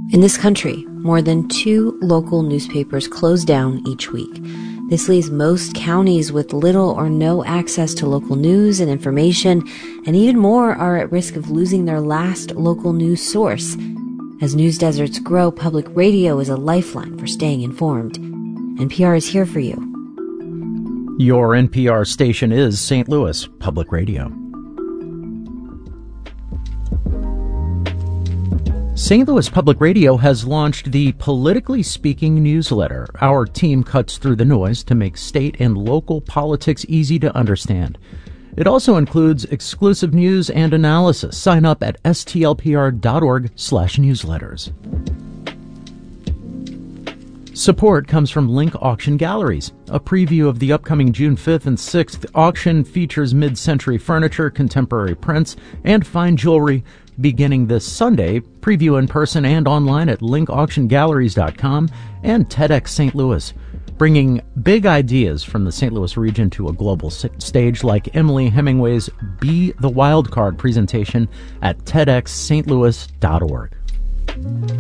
In this country, more than 2 local newspapers close down each week. This leaves most counties with little or no access to local news and information, and even more are at risk of losing their last local news source. As news deserts grow, public radio is a lifeline for staying informed. NPR is here for you. Your NPR station is St. Louis Public Radio. St. Louis Public Radio has launched the Politically Speaking newsletter. Our team cuts through the noise to make state and local politics easy to understand. It also includes exclusive news and analysis. Sign up at stlpr.org/newsletters. Support comes from Link Auction Galleries. A preview of the upcoming June 5th and 6th auction features mid-century furniture, contemporary prints, and fine jewelry beginning this Sunday. Preview in person and online at linkauctiongalleries.com and TEDx St. Louis, bringing big ideas from the St. Louis region to a global stage, like Emily Hemingway's Be the Wild Card presentation at tedxstlouis.org.